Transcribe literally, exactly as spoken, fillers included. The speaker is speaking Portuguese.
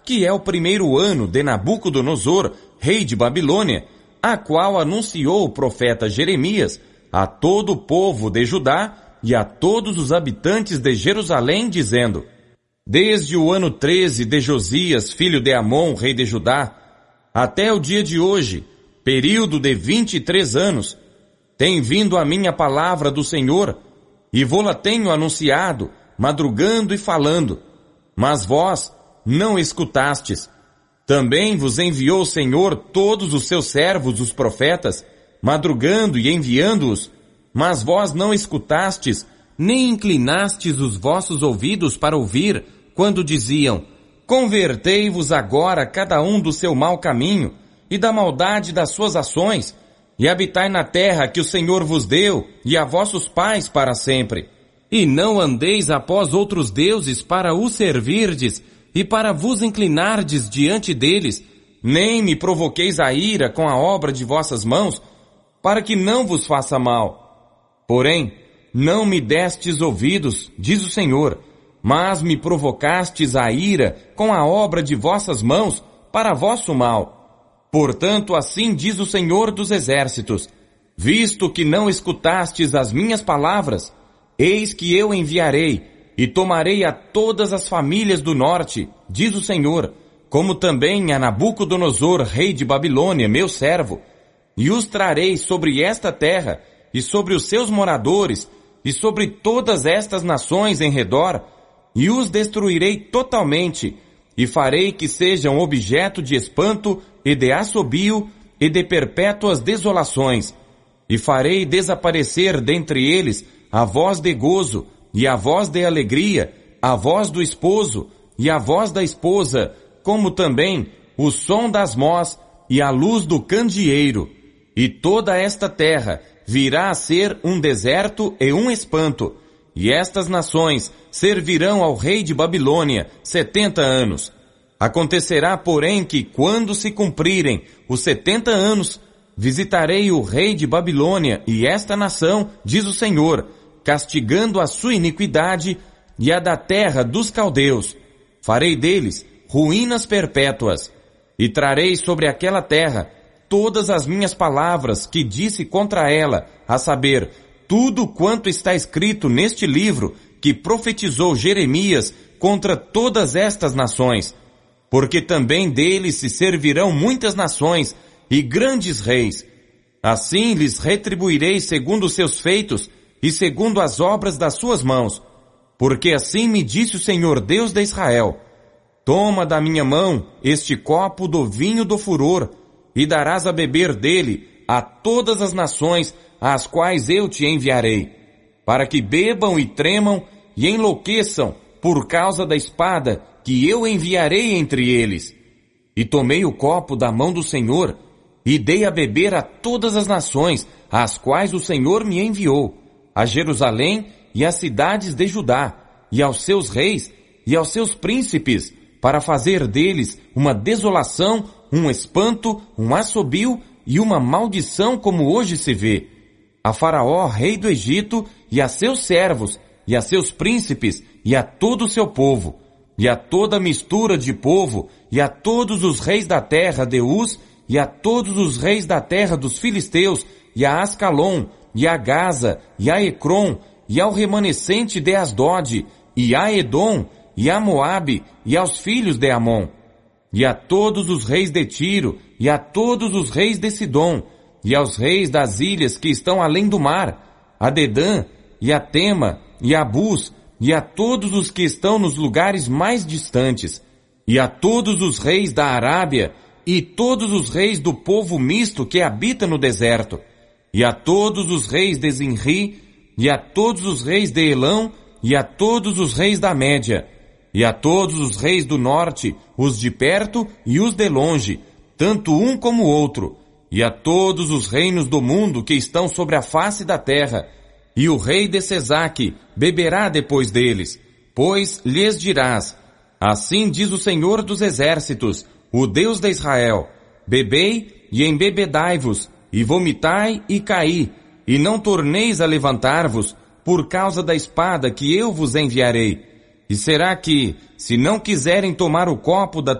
que é o primeiro ano de Nabucodonosor, rei de Babilônia, a qual anunciou o profeta Jeremias a todo o povo de Judá e a todos os habitantes de Jerusalém, dizendo: desde o ano treze de Josias, filho de Amon, rei de Judá, até o dia de hoje, período de vinte e três anos, tem vindo a minha palavra do Senhor, e vô-la tenho anunciado, madrugando e falando, mas vós não escutastes. Também vos enviou o Senhor todos os seus servos, os profetas, madrugando e enviando-os, mas vós não escutastes, nem inclinastes os vossos ouvidos para ouvir, quando diziam: convertei-vos agora cada um do seu mau caminho e da maldade das suas ações, e habitai na terra que o Senhor vos deu, e a vossos pais para sempre. E não andeis após outros deuses para os servirdes, e para vos inclinardes diante deles, nem me provoqueis a ira com a obra de vossas mãos, para que não vos faça mal. Porém, não me destes ouvidos, diz o Senhor, mas me provocastes a ira com a obra de vossas mãos, para vosso mal. Portanto, assim diz o Senhor dos Exércitos: visto que não escutastes as minhas palavras, eis que eu enviarei, e tomarei a todas as famílias do norte, diz o Senhor, como também a Nabucodonosor, rei de Babilônia, meu servo, e os trarei sobre esta terra, e sobre os seus moradores, e sobre todas estas nações em redor, e os destruirei totalmente, e farei que sejam objeto de espanto e de assobio e de perpétuas desolações, e farei desaparecer dentre eles a voz de gozo, e a voz de alegria, a voz do esposo, e a voz da esposa, como também o som das mós, e a luz do candeeiro. E toda esta terra virá a ser um deserto e um espanto, e estas nações servirão ao rei de Babilônia setenta anos. Acontecerá, porém, que quando se cumprirem os setenta anos, visitarei o rei de Babilônia e esta nação, diz o Senhor, castigando a sua iniquidade e a da terra dos caldeus. Farei deles ruínas perpétuas, e trarei sobre aquela terra todas as minhas palavras que disse contra ela, a saber, tudo quanto está escrito neste livro que profetizou Jeremias contra todas estas nações, porque também deles se servirão muitas nações e grandes reis. Assim lhes retribuirei segundo os seus feitos e segundo as obras das suas mãos, porque assim me disse o Senhor Deus de Israel: toma da minha mão este copo do vinho do furor, e darás a beber dele a todas as nações às quais eu te enviarei, para que bebam e tremam e enlouqueçam por causa da espada que eu enviarei entre eles. E tomei o copo da mão do Senhor, e dei a beber a todas as nações às quais o Senhor me enviou, a Jerusalém e às cidades de Judá, e aos seus reis e aos seus príncipes, para fazer deles uma desolação, um espanto, um assobio e uma maldição como hoje se vê. A Faraó, rei do Egito, e a seus servos, e a seus príncipes, e a todo o seu povo, e a toda a mistura de povo, e a todos os reis da terra de Uz, e a todos os reis da terra dos filisteus, e a Ascalon, e a Gaza, e a Ecrom, e ao remanescente de Asdod, e a Edom, e a Moabe, e aos filhos de Amon, e a todos os reis de Tiro, e a todos os reis de Sidom, e aos reis das ilhas que estão além do mar, a Dedã, e a Tema, e a Bus, e a todos os que estão nos lugares mais distantes, e a todos os reis da Arábia, e todos os reis do povo misto que habita no deserto, e a todos os reis de Zinri, e a todos os reis de Elão, e a todos os reis da Média, e a todos os reis do norte, os de perto e os de longe, tanto um como o outro, e a todos os reinos do mundo que estão sobre a face da terra, e o rei de Sesaque beberá depois deles, pois lhes dirás: assim diz o Senhor dos Exércitos, o Deus de Israel, bebei e embebedai-vos, e vomitai e caí, e não torneis a levantar-vos, por causa da espada que eu vos enviarei. E será que, se não quiserem tomar o copo da